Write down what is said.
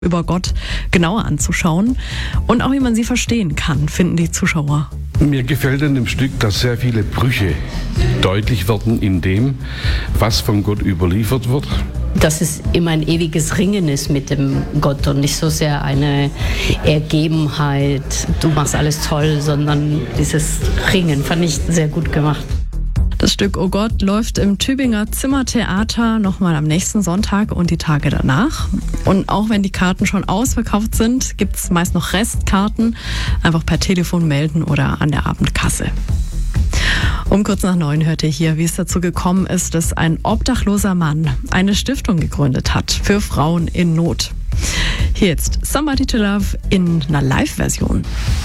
über Gott genauer anzuschauen und auch wie man sie verstehen kann, finden die Zuschauer. Mir gefällt an dem Stück, dass sehr viele Brüche deutlich werden in dem, was von Gott überliefert wird. Dass es immer ein ewiges Ringen ist mit dem Gott und nicht so sehr eine Ergebenheit, du machst alles toll, sondern dieses Ringen fand ich sehr gut gemacht. Das Stück Oh Gott läuft im Tübinger Zimmertheater nochmal am nächsten Sonntag und die Tage danach. Und auch wenn die Karten schon ausverkauft sind, gibt es meist noch Restkarten. Einfach per Telefon melden oder an der Abendkasse. Um kurz nach 9 hört ihr hier, wie es dazu gekommen ist, dass ein obdachloser Mann eine Stiftung gegründet hat für Frauen in Not. Hier jetzt Somebody to Love in einer Live-Version.